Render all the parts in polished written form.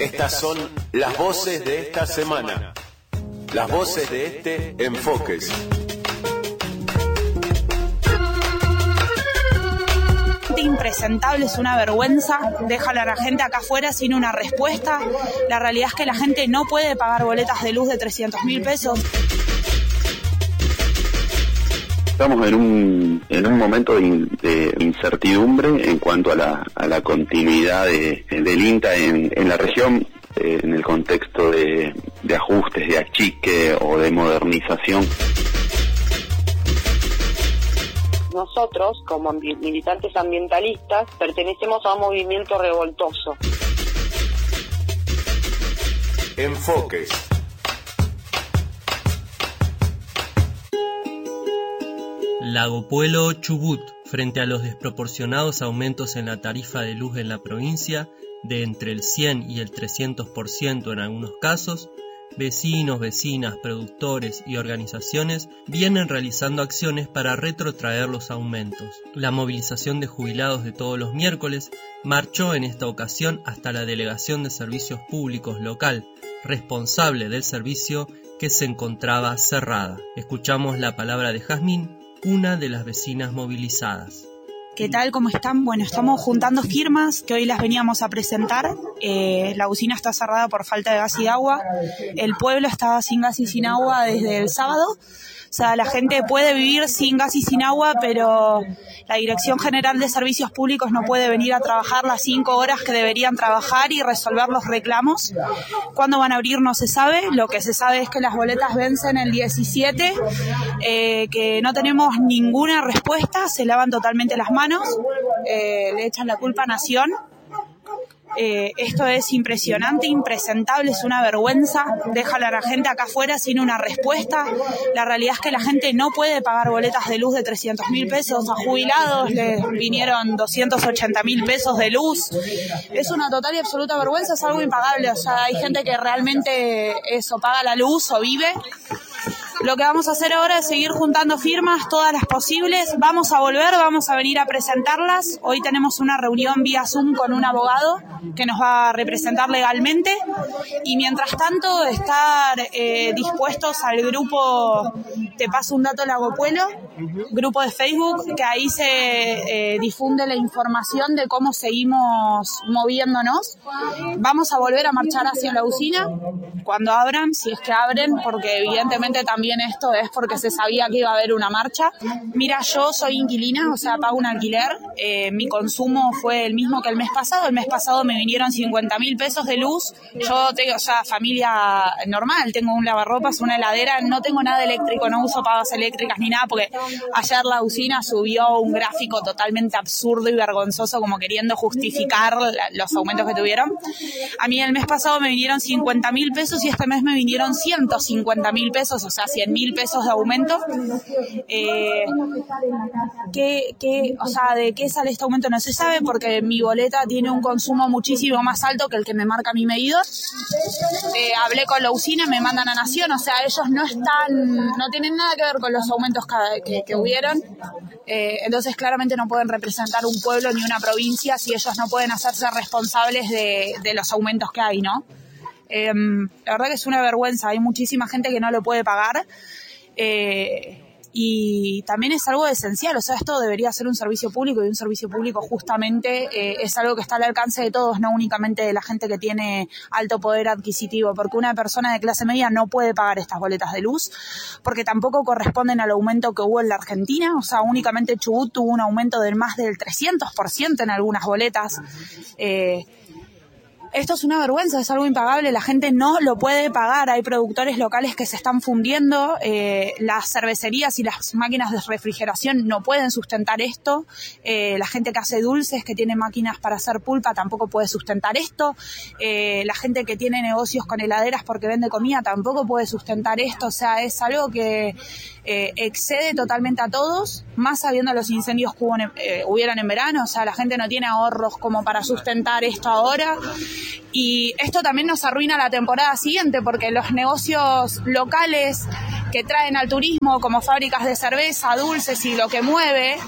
Estas son las voces de esta semana. Las voces de este Enfoques. Impresentable, es una vergüenza, dejan a la gente acá afuera sin una respuesta. La realidad es que la gente no puede pagar boletas de luz de 300.000 pesos. Estamos en un momento de incertidumbre en cuanto a la continuidad del INTA en la región, en el contexto de ajustes, de achique o de modernización. Nosotros, como militantes ambientalistas, pertenecemos a un movimiento revoltoso. Enfoques. Lago Puelo, Chubut, frente a los desproporcionados aumentos en la tarifa de luz en la provincia, de entre el 100 y el 300% en algunos casos, vecinos, vecinas, productores y organizaciones vienen realizando acciones para retrotraer los aumentos. La movilización de jubilados de todos los miércoles marchó en esta ocasión hasta la Delegación de Servicios Públicos local, responsable del servicio que se encontraba cerrada. Escuchamos la palabra de Jazmín, una de las vecinas movilizadas. ¿Qué tal? ¿Cómo están? Bueno, estamos juntando firmas que hoy las veníamos a presentar. La usina está cerrada por falta de gas y agua. El pueblo estaba sin gas y sin agua desde el sábado. O sea, la gente puede vivir sin gas y sin agua, pero la Dirección General de Servicios Públicos no puede venir a trabajar las 5 horas que deberían trabajar y resolver los reclamos. ¿Cuándo van a abrir? No se sabe. Lo que se sabe es que las boletas vencen el 17, que no tenemos ninguna respuesta, se lavan totalmente las manos, le echan la culpa a Nación. Esto es impresionante, impresentable, es una vergüenza, dejan a la gente acá afuera sin una respuesta. La realidad es que la gente no puede pagar boletas de luz de 300.000 pesos, a jubilados les vinieron 280.000 pesos de luz. Es una total y absoluta vergüenza, es algo impagable. O sea, hay gente que realmente eso, paga la luz o vive. Lo que vamos a hacer ahora es seguir juntando firmas, todas las posibles. Vamos a volver, vamos a venir a presentarlas. Hoy tenemos una reunión vía Zoom con un abogado que nos va a representar legalmente. Y mientras tanto, estar dispuestos al grupo, te paso un dato, Lago Puelo, grupo de Facebook, que ahí se difunde la información de cómo seguimos moviéndonos. Vamos a volver a marchar hacia la usina cuando abran, si es que abren, porque evidentemente también esto es porque se sabía que iba a haber una marcha. Mira, yo soy inquilina, o sea, pago un alquiler. Mi consumo fue el mismo que el mes pasado. El mes pasado me vinieron 50.000 pesos de luz. Yo tengo, o sea, familia normal, tengo un lavarropas, una heladera, no tengo nada eléctrico, no uso pavas eléctricas ni nada, porque ayer la usina subió un gráfico totalmente absurdo y vergonzoso, como queriendo justificar los aumentos que tuvieron. A mí el mes pasado me vinieron 50.000 pesos y este mes me vinieron 150.000 pesos, o sea, 100.000 pesos de aumento. O sea, ¿de qué sale este aumento? No se sabe, porque mi boleta tiene un consumo muchísimo más alto que el que me marca mi medidor. Hablé con la usina, me mandan a Nación, o sea, ellos no tienen nada que ver con los aumentos que hubieron. Entonces claramente no pueden representar un pueblo ni una provincia si ellos no pueden hacerse responsables de los aumentos que hay, ¿no? La verdad que es una vergüenza, hay muchísima gente que no lo puede pagar. Y también es algo esencial, o sea, esto debería ser un servicio público, y un servicio público justamente es algo que está al alcance de todos, no únicamente de la gente que tiene alto poder adquisitivo, porque una persona de clase media no puede pagar estas boletas de luz, porque tampoco corresponden al aumento que hubo en la Argentina. O sea, únicamente Chubut tuvo un aumento de más del 300% en algunas boletas. Esto es una vergüenza, es algo impagable, la gente no lo puede pagar. Hay productores locales que se están fundiendo, las cervecerías y las máquinas de refrigeración no pueden sustentar esto, la gente que hace dulces, que tiene máquinas para hacer pulpa, tampoco puede sustentar esto, la gente que tiene negocios con heladeras porque vende comida tampoco puede sustentar esto. O sea, es algo que excede totalmente a todos, más sabiendo los incendios que hubieran en verano. O sea, la gente no tiene ahorros como para sustentar esto ahora. Y esto también nos arruina la temporada siguiente, porque los negocios locales que traen al turismo, como fábricas de cerveza, dulces y lo que mueve,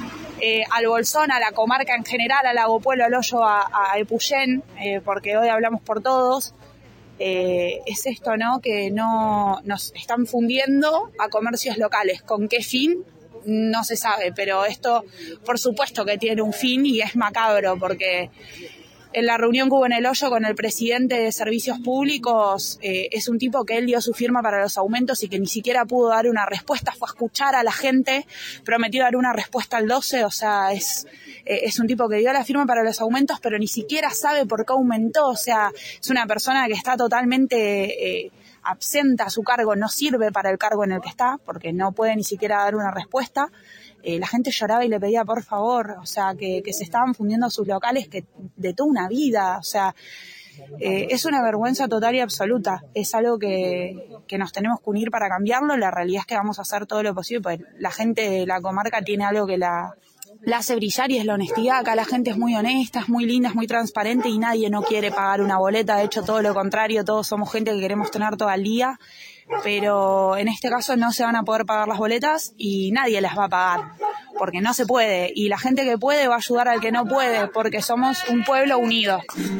al Bolsón, a la comarca en general, a Lago Puelo, al Hoyo, a Epuyén, porque hoy hablamos por todos. Es esto, ¿no? Que no nos están fundiendo a comercios locales. ¿Con qué fin? No se sabe, pero esto por supuesto que tiene un fin y es macabro, porque en la reunión que hubo en el Hoyo con el presidente de Servicios Públicos, es un tipo que él dio su firma para los aumentos y que ni siquiera pudo dar una respuesta, fue a escuchar a la gente, prometió dar una respuesta al 12, o sea, es un tipo que dio la firma para los aumentos, pero ni siquiera sabe por qué aumentó, o sea, es una persona que está totalmente absenta a su cargo, no sirve para el cargo en el que está, porque no puede ni siquiera dar una respuesta. La gente lloraba y le pedía por favor, o sea, que se estaban fundiendo sus locales que de toda una vida, o sea, es una vergüenza total y absoluta, es algo que nos tenemos que unir para cambiarlo. La realidad es que vamos a hacer todo lo posible, pues la gente de la comarca tiene algo que la hace brillar y es la honestidad. Acá la gente es muy honesta, es muy linda, es muy transparente y nadie no quiere pagar una boleta, de hecho todo lo contrario, todos somos gente que queremos tener todo el día, pero en este caso no se van a poder pagar las boletas y nadie las va a pagar, porque no se puede, y la gente que puede va a ayudar al que no puede, porque somos un pueblo unido.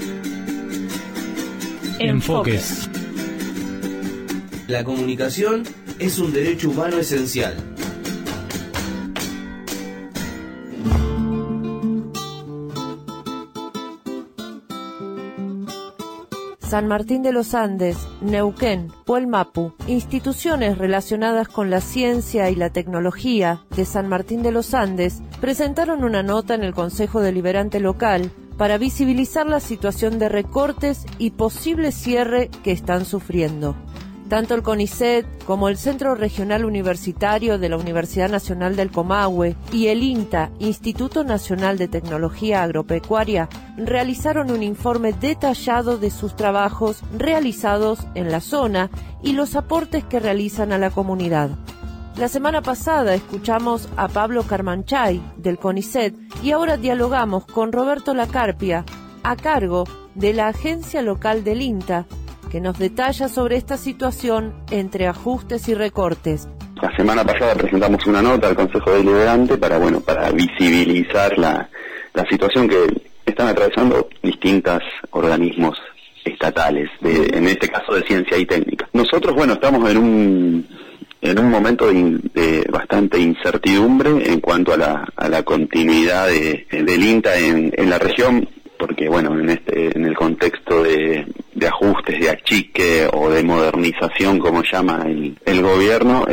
Enfoques. La comunicación es un derecho humano esencial. San Martín de los Andes, Neuquén, Puelmapu, instituciones relacionadas con la ciencia y la tecnología de San Martín de los Andes presentaron una nota en el Consejo Deliberante local para visibilizar la situación de recortes y posible cierre que están sufriendo. Tanto el CONICET como el Centro Regional Universitario de la Universidad Nacional del Comahue y el INTA, Instituto Nacional de Tecnología Agropecuaria, realizaron un informe detallado de sus trabajos realizados en la zona y los aportes que realizan a la comunidad. La semana pasada escuchamos a Pablo Carmanchay, del CONICET, y ahora dialogamos con Roberto Lacarpia, a cargo de la agencia local del INTA, que nos detalla sobre esta situación entre ajustes y recortes. La semana pasada presentamos una nota al Consejo Deliberante para visibilizar la situación que están atravesando distintos organismos estatales, en este caso de ciencia y técnica. Nosotros, estamos en un momento de bastante incertidumbre en cuanto a la continuidad del INTA en la región, porque en el contexto de ajustes, de achique o de modernización, como llama el gobierno,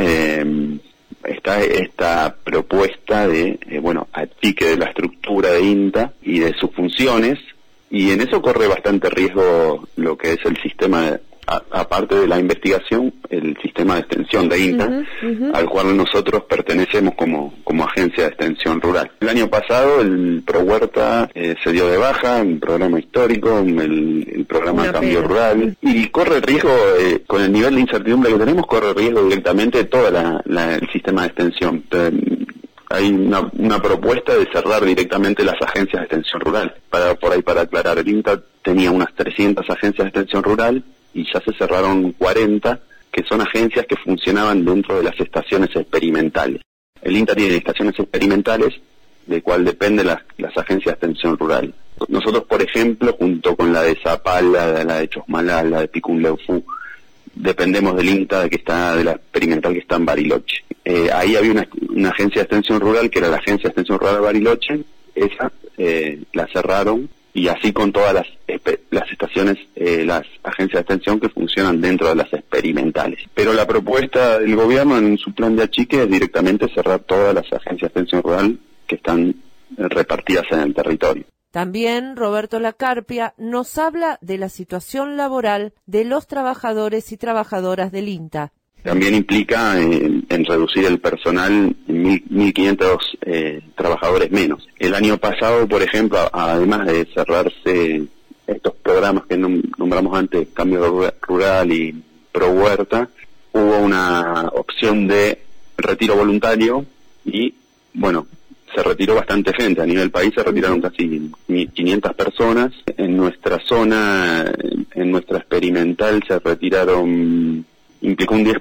está esta propuesta de achique de la estructura de INTA y de sus funciones, y en eso corre bastante riesgo lo que es el sistema, aparte de la investigación, el sistema de extensión de INTA, al cual nosotros pertenecemos como agencia de extensión rural. El año pasado el ProHuerta se dio de baja, un programa histórico, el programa Cambio Rural, y corre riesgo, con el nivel de incertidumbre que tenemos, corre riesgo directamente todo el sistema de extensión. Hay una propuesta de cerrar directamente las agencias de extensión rural. Para aclarar, el INTA tenía unas 300 agencias de extensión rural, y ya se cerraron 40, que son agencias que funcionaban dentro de las estaciones experimentales. El INTA tiene estaciones experimentales, de cual dependen las agencias de extensión rural. Nosotros, por ejemplo, junto con la de Zapala, la de Chosmalal, la de Picunleufú, dependemos del INTA de la experimental que está en Bariloche. Ahí había una agencia de extensión rural, que era la agencia de extensión rural de Bariloche. Esa la cerraron, y así con todas las estaciones, las agencias de extensión que funcionan dentro de las experimentales. Pero la propuesta del gobierno en su plan de achique es directamente cerrar todas las agencias de extensión rural que están repartidas en el territorio. También Roberto Lacarpia nos habla de la situación laboral de los trabajadores y trabajadoras del INTA. También implica en reducir el personal en 1.500 trabajadores menos. El año pasado, por ejemplo, además de cerrarse estos programas que nombramos antes, Cambio Rural y ProHuerta, hubo una opción de retiro voluntario y, se retiró bastante gente. A nivel país se retiraron casi 500 personas. En nuestra zona, en nuestra experimental, se retiraron implicó un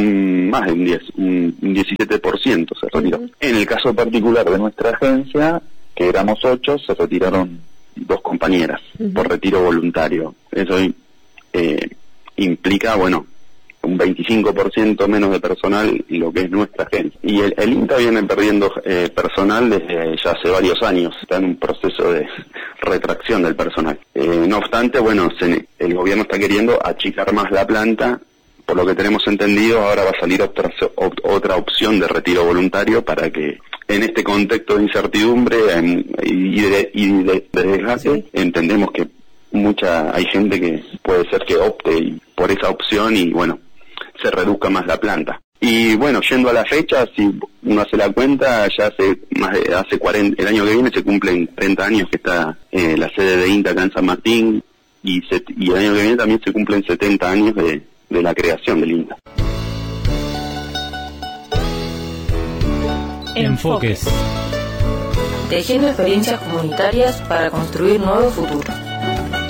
17% se retiró. En el caso particular de nuestra agencia, que éramos 8, se retiraron 2 compañeras por retiro voluntario. Eso implica, bueno, un 25% menos de personal y lo que es nuestra agencia. Y el INTA viene perdiendo personal desde ya hace varios años, está en un proceso de retracción del personal. No obstante, bueno, el gobierno está queriendo achicar más la planta. Por lo que tenemos entendido, ahora va a salir otra opción de retiro voluntario para que en este contexto de incertidumbre y de desgaste, entendemos que hay gente que puede ser que opte por esa opción y bueno, se reduzca más la planta. Y bueno, yendo a la fecha, si uno hace la cuenta, ya hace 40, el año que viene se cumplen 30 años que está la sede de INTA acá en San Martín y el año que viene también se cumplen 70 años de la creación del INTA. Enfoques. Tejiendo experiencias comunitarias para construir nuevos futuros.